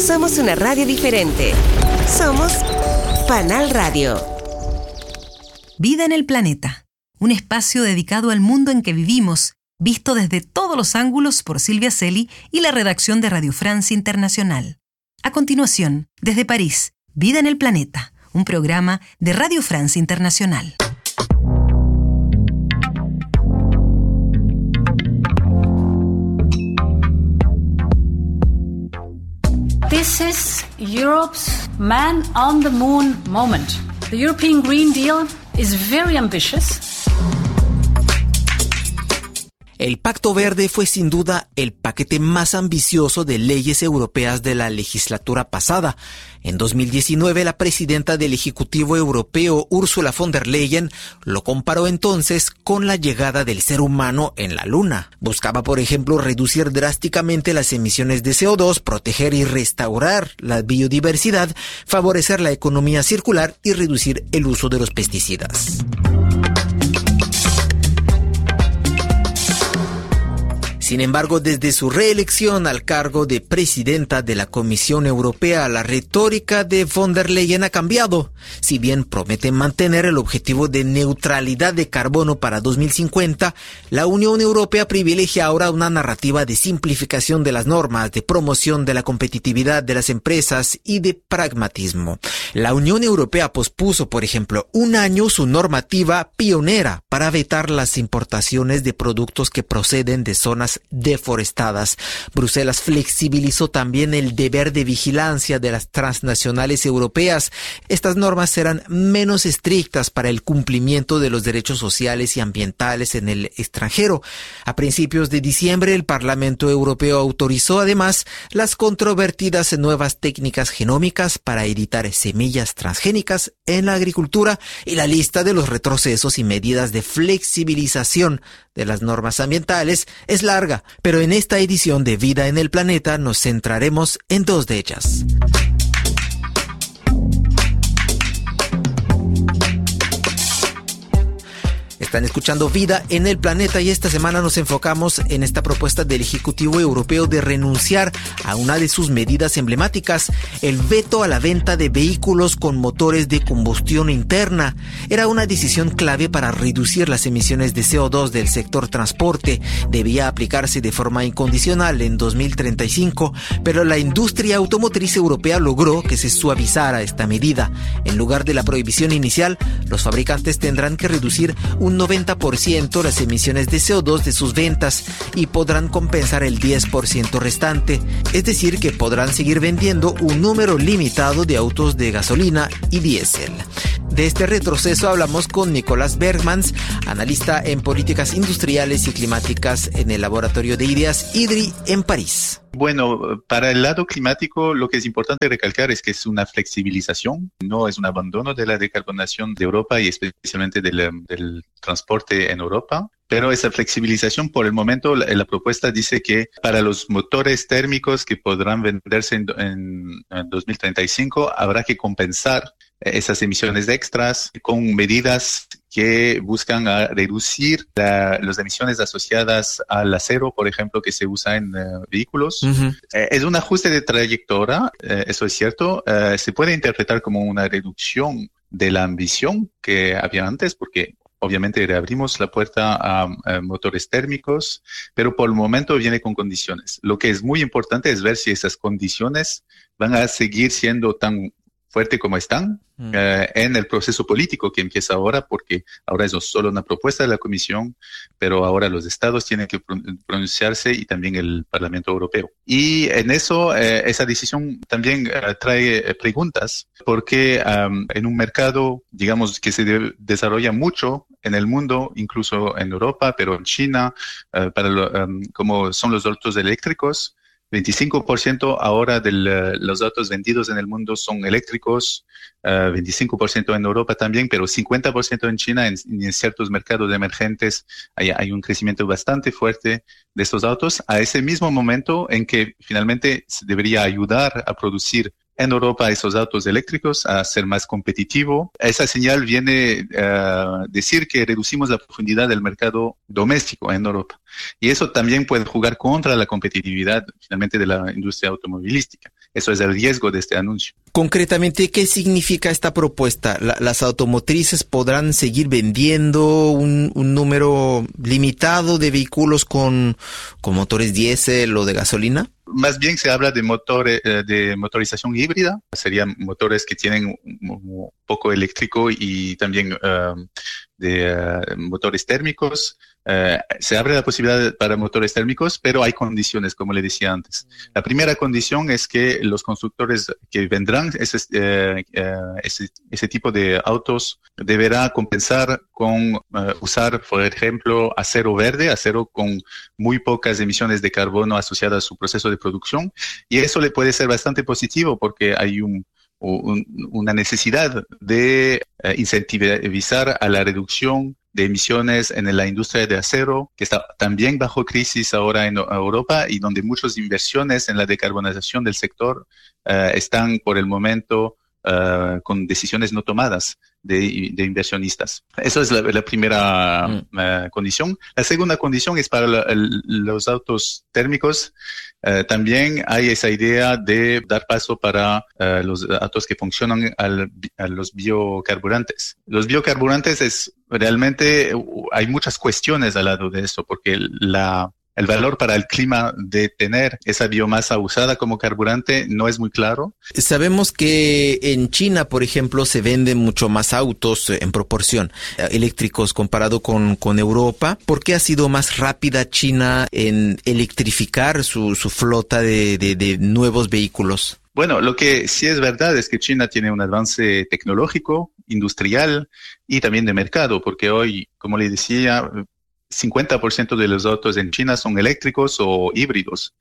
Somos una radio diferente. Somos Panal Radio. Vida en el planeta. Un espacio dedicado al mundo en que vivimos, visto desde todos los ángulos por Silvia Celi y la redacción de Radio France Internacional. A continuación, desde París, Vida en el planeta, un programa de Radio France Internacional. This is Europe's Man on the Moon moment. The European Green Deal is very ambitious. El Pacto Verde fue sin duda el paquete más ambicioso de leyes europeas de la legislatura pasada. En 2019, la presidenta del Ejecutivo Europeo, Ursula von der Leyen, lo comparó entonces con la llegada del ser humano en la Luna. Buscaba, por ejemplo, reducir drásticamente las emisiones de CO2, proteger y restaurar la biodiversidad, favorecer la economía circular y reducir el uso de los pesticidas. Sin embargo, desde su reelección al cargo de presidenta de la Comisión Europea, la retórica de von der Leyen ha cambiado. Si bien promete mantener el objetivo de neutralidad de carbono para 2050, la Unión Europea privilegia ahora una narrativa de simplificación de las normas, de promoción de la competitividad de las empresas y de pragmatismo. La Unión Europea pospuso, por ejemplo, un año su normativa pionera para vetar las importaciones de productos que proceden de zonas deforestadas. Bruselas flexibilizó también el deber de vigilancia de las transnacionales europeas. Estas normas serán menos estrictas para el cumplimiento de los derechos sociales y ambientales en el extranjero. A principios de diciembre, el Parlamento Europeo autorizó además las controvertidas nuevas técnicas genómicas para editar semillas transgénicas en la agricultura y la lista de los retrocesos y medidas de flexibilización de las normas ambientales es larga, pero en esta edición de Vida en el Planeta nos centraremos en dos de ellas. Están escuchando Vida en el Planeta y esta semana nos enfocamos en esta propuesta del Ejecutivo Europeo de renunciar a una de sus medidas emblemáticas, el veto a la venta de vehículos con motores de combustión interna. Era una decisión clave para reducir las emisiones de CO2 del sector transporte. Debía aplicarse de forma incondicional en 2035, pero la industria automotriz europea logró que se suavizara esta medida. En lugar de la prohibición inicial, los fabricantes tendrán que reducir un 90% las emisiones de CO2 de sus ventas y podrán compensar el 10% restante, es decir, que podrán seguir vendiendo un número limitado de autos de gasolina y diésel. De este retroceso hablamos con Nicolás Bergmans, analista en políticas industriales y climáticas en el laboratorio de ideas IDRI en París. Bueno, para el lado climático lo que es importante recalcar es que es una flexibilización, no es un abandono de la decarbonización de Europa y especialmente del transporte en Europa. Pero esa flexibilización, por el momento, la propuesta dice que para los motores térmicos que podrán venderse en 2035, habrá que compensar esas emisiones extras con medidas que buscan a reducir las emisiones asociadas al acero, por ejemplo, que se usa en vehículos. Uh-huh. Es un ajuste de trayectoria, eso es cierto. Se puede interpretar como una reducción de la ambición que había antes, porque obviamente reabrimos la puerta a motores térmicos, pero por el momento viene con condiciones. Lo que es muy importante es ver si esas condiciones van a seguir siendo tan fuerte como están en el proceso político que empieza ahora, porque ahora es solo una propuesta de la Comisión, pero ahora los estados tienen que pronunciarse y también el Parlamento Europeo. Y en eso, esa decisión también trae preguntas, porque en un mercado, digamos, que se desarrolla mucho en el mundo, incluso en Europa, pero en China, como son los autos eléctricos, 25% ahora de los autos vendidos en el mundo son eléctricos, 25% en Europa también, pero 50% en China. En ciertos mercados emergentes hay un crecimiento bastante fuerte de estos autos, a ese mismo momento en que finalmente se debería ayudar a producir en Europa esos autos eléctricos, a ser más competitivo. Esa señal viene a decir que reducimos la profundidad del mercado doméstico en Europa. Y eso también puede jugar contra la competitividad finalmente de la industria automovilística. Eso es el riesgo de este anuncio. Concretamente, ¿qué significa esta propuesta? ¿Las automotrices podrán seguir vendiendo un número limitado de vehículos con motores diésel o de gasolina? Más bien se habla de motorización híbrida. Serían motores que tienen un poco eléctrico y también de motores térmicos. Se abre la posibilidad para motores térmicos, pero hay condiciones, como le decía antes. La primera condición es que los constructores que vendrán ese tipo de autos deberá compensar con usar, por ejemplo, acero verde, acero con muy pocas emisiones de carbono asociadas a su proceso de producción. Y eso le puede ser bastante positivo porque hay una necesidad de incentivizar a la reducción de emisiones en la industria de acero, que está también bajo crisis ahora en Europa y donde muchas inversiones en la decarbonización del sector están por el momento con decisiones no tomadas de inversionistas. Eso es la primera condición. La segunda condición es para los autos térmicos. También hay esa idea de dar paso para los autos que funcionan a los biocarburantes. Los biocarburantes realmente hay muchas cuestiones al lado de eso, porque el valor para el clima de tener esa biomasa usada como carburante no es muy claro. Sabemos que en China, por ejemplo, se venden mucho más autos en proporción eléctricos comparado con Europa. ¿Por qué ha sido más rápida China en electrificar su flota de nuevos vehículos? Bueno, lo que sí es verdad es que China tiene un avance tecnológico, industrial y también de mercado, porque hoy, como le decía, 50% de los autos en China son eléctricos o híbridos,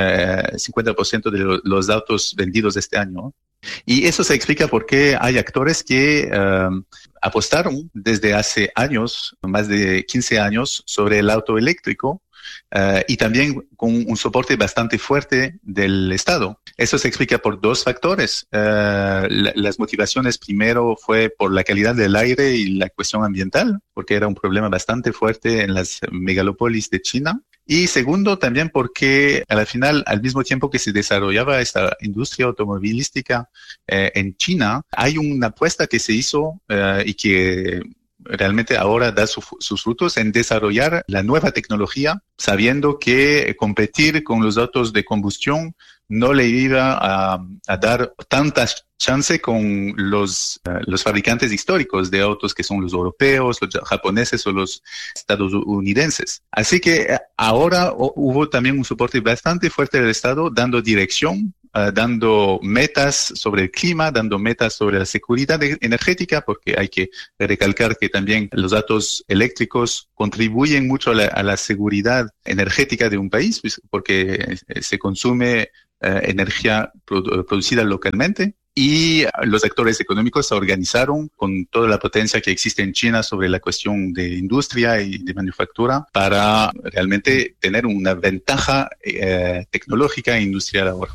50% de los autos vendidos este año. Y eso se explica por qué hay actores que apostaron desde hace años, más de 15 años, sobre el auto eléctrico y también con un soporte bastante fuerte del Estado. Eso se explica por dos factores. Las motivaciones primero fue por la calidad del aire y la cuestión ambiental, porque era un problema bastante fuerte en las megalópolis de China. Y segundo, también porque al final, al mismo tiempo que se desarrollaba esta industria automovilística en China, hay una apuesta que se hizo y que realmente ahora da sus frutos en desarrollar la nueva tecnología, sabiendo que competir con los autos de combustión no le iba a dar tanta chance con los fabricantes históricos de autos que son los europeos, los japoneses o los estadounidenses. Así que ahora hubo también un soporte bastante fuerte del Estado dando dirección, dando metas sobre el clima, dando metas sobre la seguridad energética, porque hay que recalcar que también los autos eléctricos contribuyen mucho a la seguridad energética de un país, pues, porque se consume energía producida localmente. Y los actores económicos se organizaron con toda la potencia que existe en China sobre la cuestión de industria y de manufactura para realmente tener una ventaja tecnológica e industrial ahora.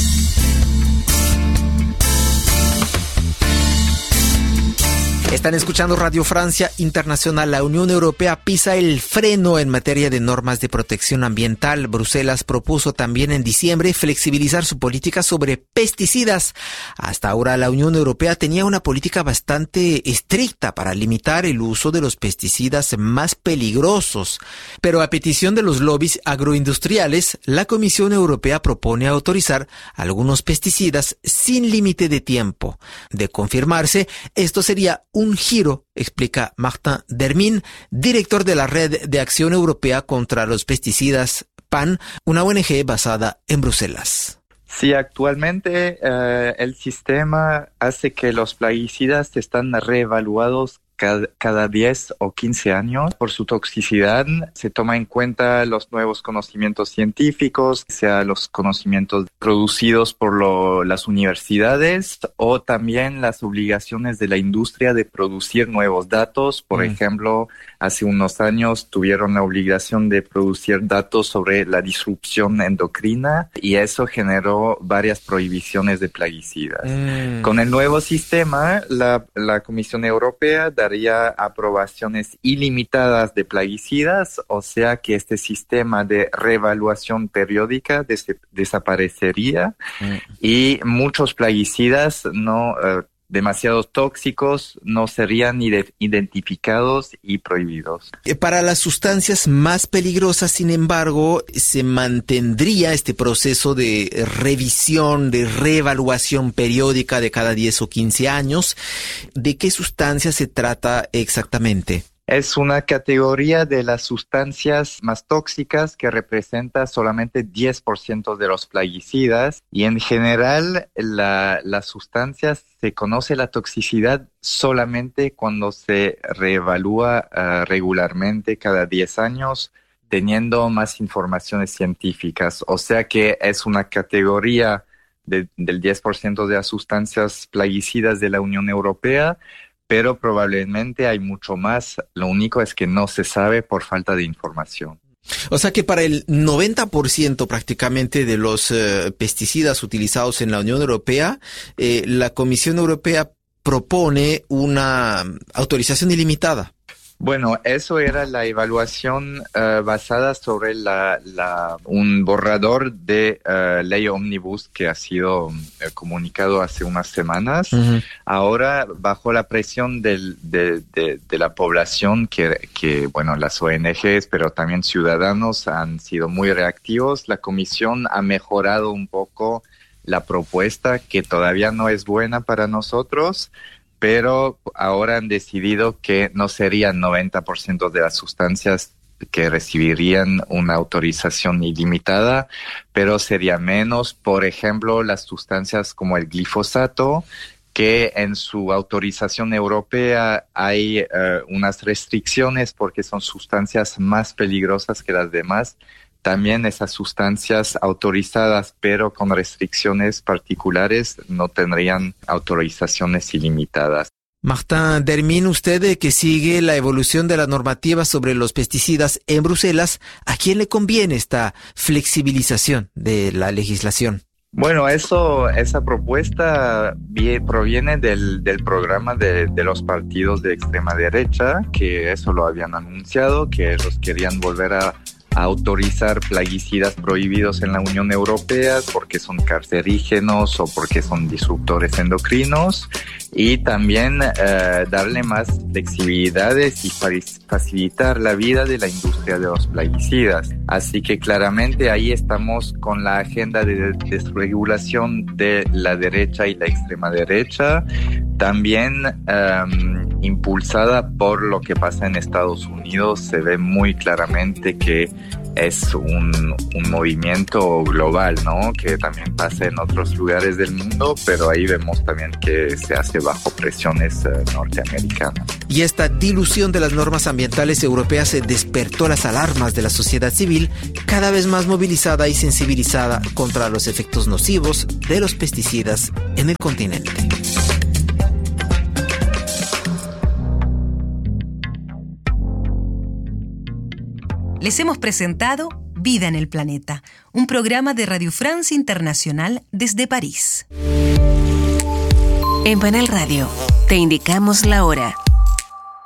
Están escuchando Radio Francia Internacional. La Unión Europea pisa el freno en materia de normas de protección ambiental. Bruselas propuso también en diciembre flexibilizar su política sobre pesticidas. Hasta ahora la Unión Europea tenía una política bastante estricta para limitar el uso de los pesticidas más peligrosos. Pero a petición de los lobbies agroindustriales, la Comisión Europea propone autorizar algunos pesticidas sin límite de tiempo. De confirmarse, esto sería un giro, explica Martin Dermin, director de la Red de Acción Europea contra los Pesticidas, PAN, una ONG basada en Bruselas. Sí, actualmente el sistema hace que los plaguicidas están reevaluados cada 10 o 15 años. Por su toxicidad se toma en cuenta los nuevos conocimientos científicos, sea los conocimientos producidos por las universidades o también las obligaciones de la industria de producir nuevos datos. Por ejemplo, hace unos años tuvieron la obligación de producir datos sobre la disrupción endocrina y eso generó varias prohibiciones de plaguicidas. Con el nuevo sistema, la Comisión Europea daría aprobaciones ilimitadas de plaguicidas, o sea que este sistema de reevaluación periódica desaparecería y muchos plaguicidas demasiado tóxicos no serían identificados y prohibidos. Para las sustancias más peligrosas, sin embargo, se mantendría este proceso de revisión, de reevaluación periódica de cada 10 o 15 años. ¿De qué sustancias se trata exactamente? Es una categoría de las sustancias más tóxicas que representa solamente 10% de los plaguicidas y en general las sustancias se conoce la toxicidad solamente cuando se reevalúa regularmente cada 10 años teniendo más informaciones científicas. O sea que es una categoría del 10% de las sustancias plaguicidas de la Unión Europea, pero probablemente hay mucho más. Lo único es que no se sabe por falta de información. O sea que para el 90% prácticamente de los pesticidas utilizados en la Unión Europea, la Comisión Europea propone una autorización ilimitada. Bueno, eso era la evaluación basada sobre un borrador de ley Omnibus que ha sido comunicado hace unas semanas. Ahora, bajo la presión de la población, que bueno, las ONGs, pero también ciudadanos han sido muy reactivos, la Comisión ha mejorado un poco la propuesta, que todavía no es buena para nosotros, pero ahora han decidido que no serían 90% de las sustancias que recibirían una autorización ilimitada, pero sería menos. Por ejemplo, las sustancias como el glifosato, que en su autorización europea hay unas restricciones porque son sustancias más peligrosas que las demás. También esas sustancias autorizadas, pero con restricciones particulares, no tendrían autorizaciones ilimitadas. Martin Dermin, usted que sigue la evolución de la normativa sobre los pesticidas en Bruselas, ¿a quién le conviene esta flexibilización de la legislación? Bueno, esa propuesta proviene del programa de los partidos de extrema derecha, que eso lo habían anunciado, que ellos querían volver a autorizar plaguicidas prohibidos en la Unión Europea porque son cancerígenos o porque son disruptores endocrinos, y también darle más flexibilidades y facilitar la vida de la industria de los plaguicidas. Así que claramente ahí estamos con la agenda de desregulación de la derecha y la extrema derecha, también impulsada por lo que pasa en Estados Unidos. Se ve muy claramente que es un movimiento global, ¿no? Que también pasa en otros lugares del mundo, pero ahí vemos también que se hace bajo presiones norteamericanas. Y esta dilución de las normas ambientales europeas despertó las alarmas de la sociedad civil, cada vez más movilizada y sensibilizada contra los efectos nocivos de los pesticidas en el continente. Les hemos presentado Vida en el Planeta, un programa de Radio France Internacional desde París. En Panel Radio te indicamos la hora.